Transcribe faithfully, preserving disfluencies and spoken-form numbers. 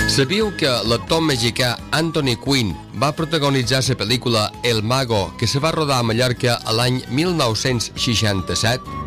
Sabíeu que l'actor mexicà Anthony Quinn va protagonitzar la pel·lícula El Mago, que se va rodar a Mallorca a l'any mil nou-cents seixanta-set?